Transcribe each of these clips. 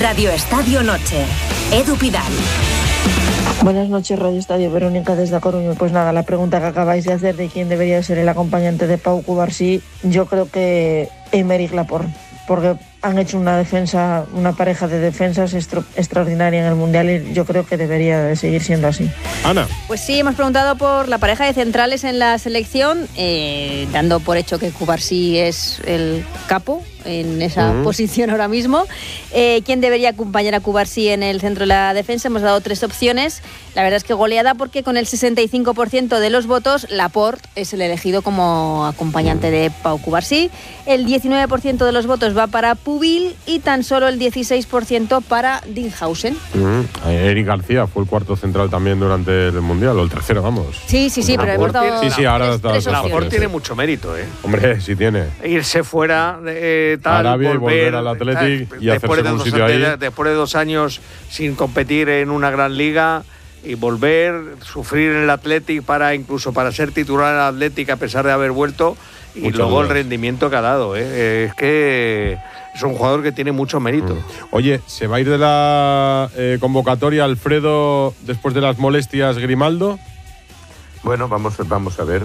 Radio Estadio Noche. Edu Pidal. Buenas noches, Radio Estadio. Verónica desde A Coruña. Pues nada, la pregunta que acabáis de hacer de quién debería ser el acompañante de Pau Cubarsí, yo creo que Aymeric Laporte, porque han hecho una pareja de defensas extraordinaria en el Mundial y yo creo que debería de seguir siendo así. Ana. Pues sí, hemos preguntado por la pareja de centrales en la selección, dando por hecho que Cubarsí es el capo en esa posición ahora mismo. ¿Quién debería acompañar a Cubarsí en el centro de la defensa? Hemos dado 3 opciones. La verdad es que goleada, porque con el 65% de los votos, Laporte es el elegido como acompañante de Pau Cubarsí. El 19% de los votos va para Pubil y tan solo el 16% para Dinghausen. Eric García fue el cuarto central también durante el Mundial, o el tercero, vamos. Sí, pero hemos dado ahora Laporte tiene mucho mérito, Hombre, sí tiene. Irse fuera de Arabia y volver al Athletic y hacerse un sitio ahí. Después de 2 años sin competir en una gran liga y volver, sufrir en el Athletic incluso para ser titular en el Athletic a pesar de haber vuelto, y mucho luego el rendimiento que ha dado. Es que es un jugador que tiene mucho mérito. Oye, ¿se va a ir de la convocatoria Alfredo después de las molestias Grimaldo? Bueno, vamos a ver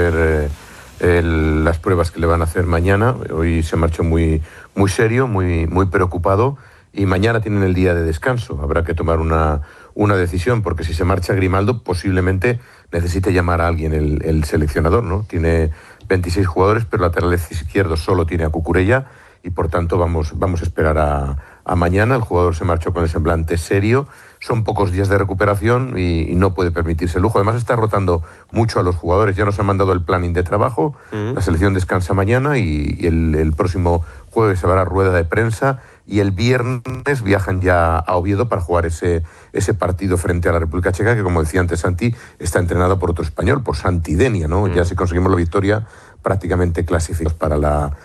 las pruebas que le van a hacer mañana. Hoy se marchó muy serio, muy preocupado, y mañana tienen el día de descanso. Habrá que tomar una decisión, porque si se marcha Grimaldo posiblemente necesite llamar a alguien el seleccionador, ¿no? Tiene 26 jugadores, pero lateral izquierdo solo tiene a Cucurella, y por tanto vamos a esperar a mañana. El jugador se marchó con el semblante serio. Son pocos días de recuperación y no puede permitirse el lujo. Además está rotando mucho a los jugadores. Ya nos han mandado el planning de trabajo. La selección descansa mañana y el próximo jueves se habrá rueda de prensa, y el viernes viajan ya a Oviedo para jugar ese partido frente a la República Checa, que, como decía antes Santi, está entrenado por otro español, por Santi Denia, ¿no? Ya si conseguimos la victoria, prácticamente clasificados para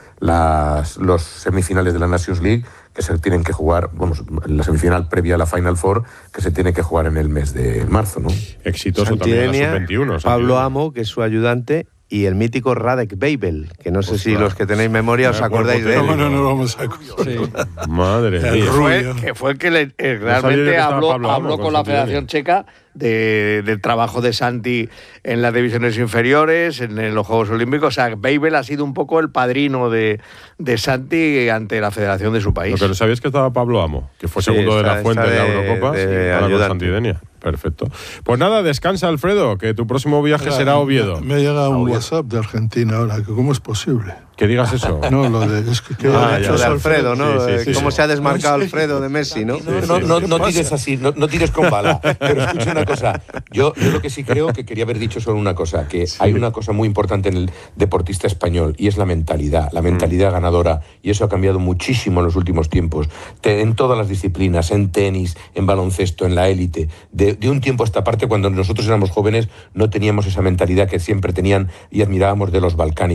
los semifinales de la Nations League, que se tienen que jugar, la semifinal previa a la Final Four, que se tiene que jugar en el mes de marzo, ¿no? Exitoso también la sub-21. Pablo Amo, que es su ayudante, y el mítico Radek Babel, que no sé si los que tenéis memoria os acordáis de él. No lo vamos a acordar. Sí. Madre mía. Que fue el que realmente habló con la Federación Checa del trabajo de Santi en las divisiones inferiores, en los Juegos Olímpicos. O sea, Babel ha sido un poco el padrino de Santi ante la federación de su país. Pero ¿sabíais que estaba Pablo Amo? Que fue segundo de la Fuente de la Eurocopa. Con Santi Denia. Perfecto. Pues nada, descansa, Alfredo, que tu próximo viaje será a Oviedo. Me llega un WhatsApp de Argentina ahora, que ¿cómo es posible? Que digas eso. No, lo de... Es que lo de Alfredo, ¿no? Cómo se ha desmarcado Alfredo de Messi, ¿no? No tires así, no tires con bala. Pero escucha una cosa. Yo lo que sí creo que quería haber dicho solo una cosa, que hay una cosa muy importante en el deportista español, y es la mentalidad ganadora. Y eso ha cambiado muchísimo en los últimos tiempos. En todas las disciplinas, en tenis, en baloncesto, en la élite. De un tiempo a esta parte, cuando nosotros éramos jóvenes, no teníamos esa mentalidad que siempre tenían y admirábamos de los balcánicos.